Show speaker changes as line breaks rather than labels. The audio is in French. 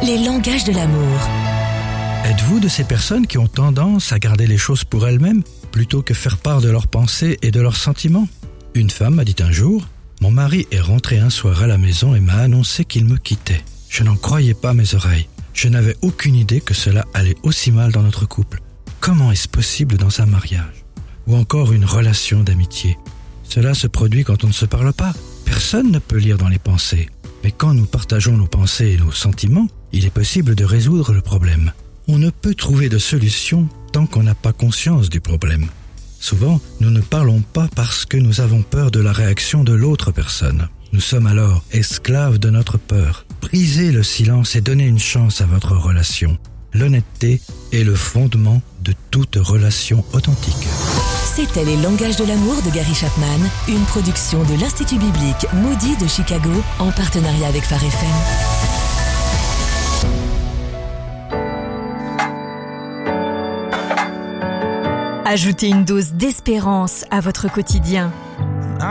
Les langages de l'amour.
Êtes-vous de ces personnes qui ont tendance à garder les choses pour elles-mêmes plutôt que faire part de leurs pensées et de leurs sentiments? Une femme m'a dit un jour: « Mon mari est rentré un soir à la maison et m'a annoncé qu'il me quittait. Je n'en croyais pas mes oreilles. Je n'avais aucune idée que cela allait aussi mal dans notre couple. Comment est-ce possible dans un mariage? Ou encore une relation d'amitié? Cela se produit quand on ne se parle pas. Personne ne peut lire dans les pensées. Mais quand nous partageons nos pensées et nos sentiments, il est possible de résoudre le problème. On ne peut trouver de solution tant qu'on n'a pas conscience du problème. Souvent, nous ne parlons pas parce que nous avons peur de la réaction de l'autre personne. Nous sommes alors esclaves de notre peur. Brisez le silence et donnez une chance à votre relation. L'honnêteté est le fondement de toute relation authentique.
C'était Les langages de l'amour de Gary Chapman, une production de l'Institut biblique Moody de Chicago en partenariat avec Phare FM.
Ajoutez une dose d'espérance à votre quotidien